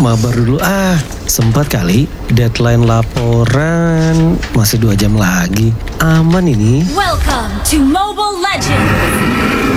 mabar dulu sempat kali. Deadline laporan masih 2 jam lagi. Aman ini. Welcome to Mobile Legends!